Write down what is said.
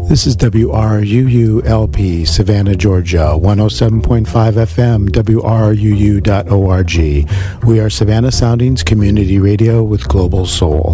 This is WRUU-LP, Savannah, Georgia, 107.5 FM, WRUU.org. We are Savannah Soundings Community Radio with Global Soul.